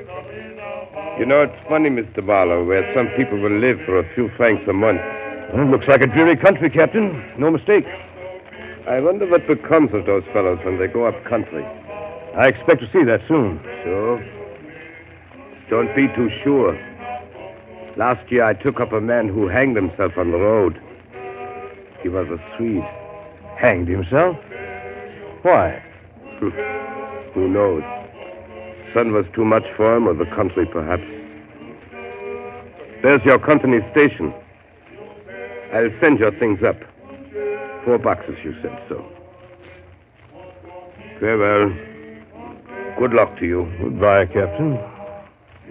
You know, it's funny, Mr. Barlow, where some people will live for a few francs a month. Well, looks like a dreary country, Captain. No mistake. I wonder what becomes of those fellows when they go up country. I expect to see that soon. Sure? Don't be too sure. Last year, I took up a man who hanged himself on the road. He was a Swede. Hanged himself? Why? Who knows? Sun was too much for him, or the country, perhaps. There's your company station. I'll send your things up. $4, you said so. Farewell. Good luck to you. Goodbye, Captain.